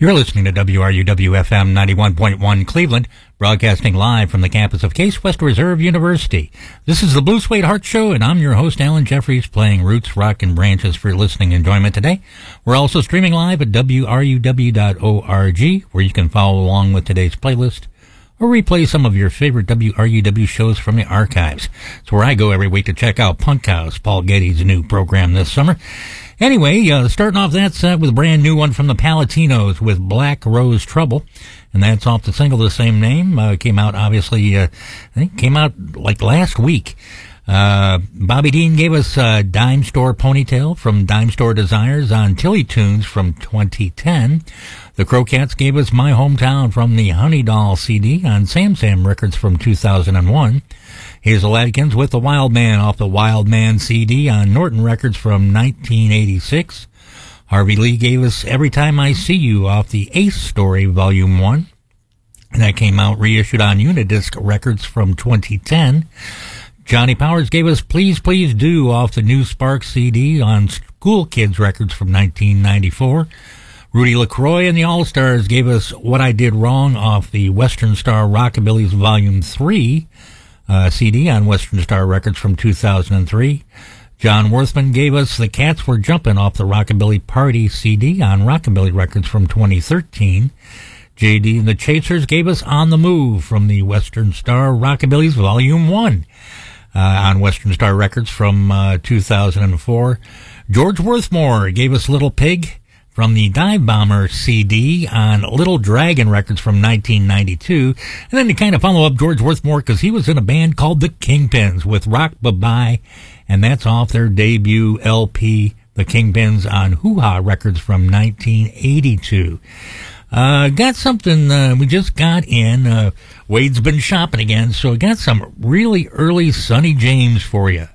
You're listening to WRUW-FM 91.1 Cleveland, broadcasting live from the campus of Case Western Reserve University. This is the Blue Suede Heart Show, and I'm your host, Alan Jeffries, playing Roots, Rock, and Branches for your listening enjoyment today. We're also streaming live at WRUW.org, where you can follow along with today's playlist or replay some of your favorite WRUW shows from the archives. It's where I go every week to check out Punk House, Paul Getty's new program this summer. Anyway, starting off that set with a brand new one from the Palatinos with Black Rose Trouble, and that's off the single of the same name. Came out, obviously, I think came out like last week. Bobby Dean gave us Dime Store Ponytail from Dime Store Desires on Tilly Tunes from 2010. The Crocats gave us My Hometown from the Honey Doll CD on Sam Sam Records from 2001. Hazel Adkins with The Wild Man off the Wild Man CD on Norton Records from 1986. Harvey Lee gave us Every Time I See You off the Ace Story Volume 1. And that came out reissued on Unidisc Records from 2010. Johnny Powers gave us Please Please Do off the New Spark CD on School Kids Records from 1994. Rudy LaCroix and the All-Stars gave us What I Did Wrong off the Western Star Rockabilly's Volume 3 CD on Western Star Records from 2003. John Worthman gave us The Cats Were Jumpin' off the Rockabilly Party CD on Rockabilly Records from 2013. J.D. and the Chasers gave us On the Move from the Western Star Rockabilly's Volume 1 on Western Star Records from 2004. George Worthmore gave us Little Pig from the Dive Bomber CD on Little Dragon Records from 1992. And then to kind of follow up George Worthmore, because he was in a band called the Kingpins with Rock Bye-Bye, and that's off their debut LP, The Kingpins, on Hoo-Ha Records from 1982. Got something we just got in. Wade's been shopping again, so I got some really early Sonny James for you.